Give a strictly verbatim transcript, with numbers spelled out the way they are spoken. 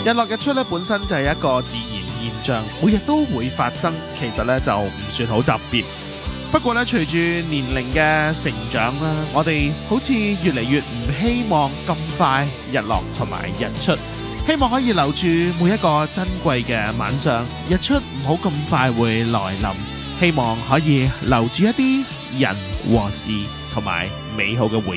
日落日出咧本身就係一個自然現象，每日都會發生，其實咧就唔算好特別。不過咧，隨住年齡嘅成長啦，我哋好似越嚟越唔希望咁快日落同埋日出，希望可以留住每一個珍貴嘅晚上，日出唔好咁快會來臨，希望可以留住一啲人和事同埋美好嘅回憶。